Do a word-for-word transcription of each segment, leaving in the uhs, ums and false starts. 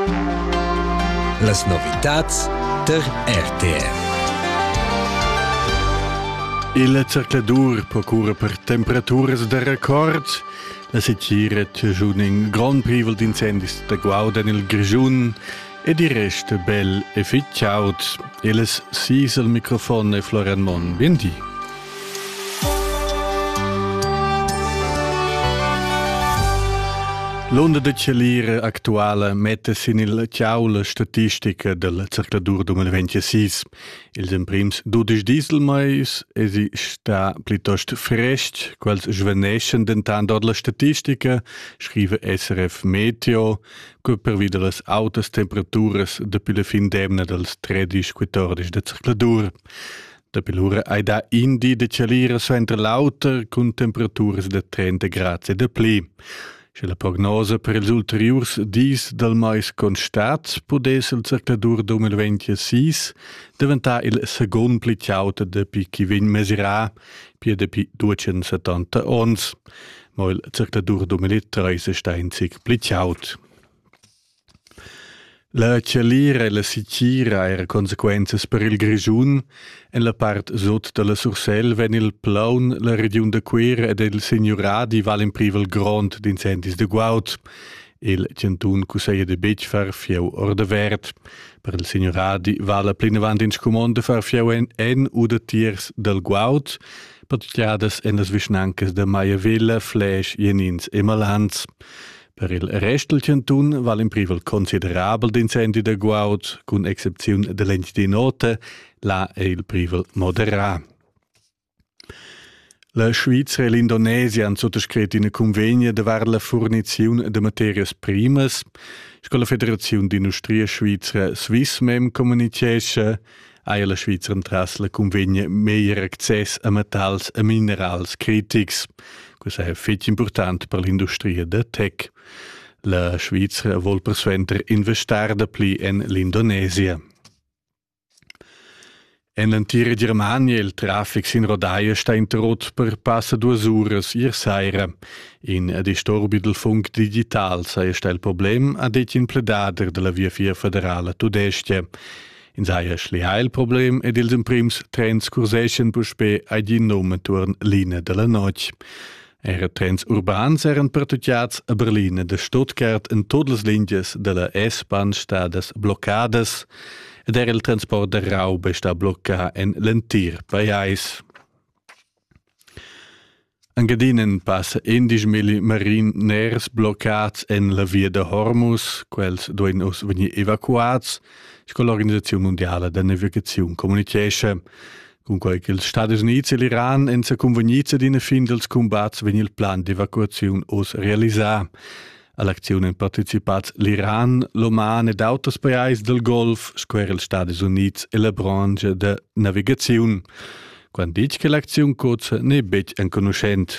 Las novitats der R T M. Il cercladur procura per temperaturas de record. La secchira giun in gran privel d'incendis de Guauda nel Grigiun e di resta bel e fitchaut. Eles sis al microfono e Florian Mon. Biendi. L'onda de celire actuale mette sin il ciao la statistica del cercladur duemilaventisei. Ils en prims dodici dieselmais e si sta plitost frest, quals sveneschen dentant la statistica, scrive S R F Meteo, che per vide las altas temperaturas depuis la fin d'emna dels tredici quattordici de cercladur. Da pilura ai da indi de celire suentra lauter con temperaturas de trenta gradi e de pli. Se la prognosa per els ulteriors dis del mais constat podés il cercladur duemilaventisei diventar il segon pli ciauta depi chi vegn mesurà pia depi duecentosettanta ons, ma il cercladur duemilatreis sta in sig pli ciaut. La celira e la sicchira era consequences per il Grigiun en la part sud de la Sursel ven il plaun la region de Quera ed il Signoradi val in privel grond d'incendis de Guaut. Il centun cuseia de Betg far fieu or de verd. Per il Signoradi val a plinavant in scumon de far fieu en, en u de tiers del Guaut, patutiadas en las vischnancas de Maiavilla, Flesch, Jenins e Malans. Per il rest del centun val in privel considerabel d'incendi de Guaut, con excepziun de l'Ench di Nota, là è il privel moderà. La Svizra e l'Indonesia han sottoscritto in convegno de var la fornizione de materias primas, sco la Federazione d'Industria Svizra Swissmem comunicesce, aia la Svizra entras la convegno meier access a metalls e minerals critics. Questo è fetch important per l'industria de tech. La Svizra vuol persuenter investar de pli en l'Indonesia. En l'antira Germania il traffic sin rodaia sta interrot per passa due uras ier saira. In a disturbi del funk digital sai sta il problem ad et in pledader de la via via federala tudestia. In saia schlia il problem ed ils imprims trens curseschen puspe ad in nome turn linea de la noc. Era trens urbans eran pertutiats a Berlin de Stuttgart en todas las linjas de la S-Bahn stadas bloccadas ed era il transport de raube sta blocca en l'entir paiais. Engadinen passa indisch mili mariners bloccats en la via de Hormuz, quels duen us veni evacuats, sco l'Organizzazione Mondiale de Navigazione comunicesce. Con quel che il Stati Uniti e l'Iran en sa convegniza d'ina fin dels combats vegn il plan d'evacuazione os realisà. All'azione han partecipats l'Iran, l'Oman ed autres paesi del Golf, square els Stati Uniti e la branche de navigazione. Quando dic che l'azione cozza ne bec en conoscent.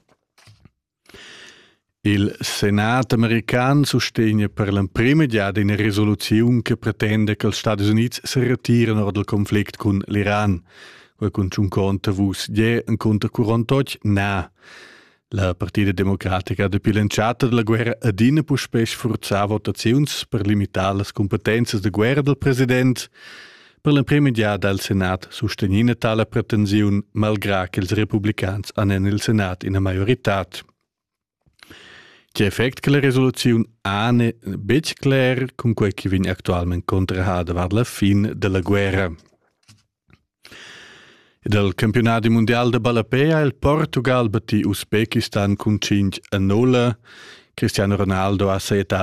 Il Senat american sostegna per l'imprimediata una risoluzione che pretende che gli Stati Uniti si ritirino dal conflitto con l'Iran. Quel con un conto vus je un conto quarantotto na. La Partita Democratica ha depilanciata della guerra adina pu spes forzar votazioni per limitare le competenze de guerra del president. Per l'imprimediata il Senat sostenina tale pretensione malgrado che i repubblicani hanno il Senat in maggiorità. C'è effect che la risoluzione ha ne bec clar con quel che viene attualmente contrahada var la fin della guerra. Del campionato mondiale de Balapea il Portugal battì Uzbekistan con cinque a null. Cristiano Ronaldo ha sei